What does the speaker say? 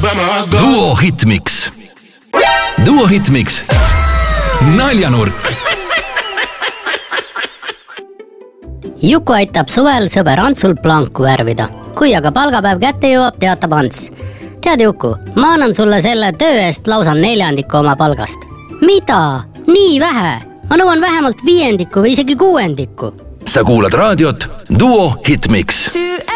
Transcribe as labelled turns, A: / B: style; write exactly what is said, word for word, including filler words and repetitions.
A: Duo Hitmix. Duo Hitmix. Naljanurk.
B: Juku aitab suvel sõber Antsul planku värvida. Kui aga palgapäev kätte jõuab, teatab Ants. Tead Juku, ma annan sulle selle töö eest lausa neljandiku oma palgast. Mida? Nii vähe? Ma nõuan vähemalt viiendiku või isegi kuuendiku.
A: Sa kuulad raadiot Duo Hitmix.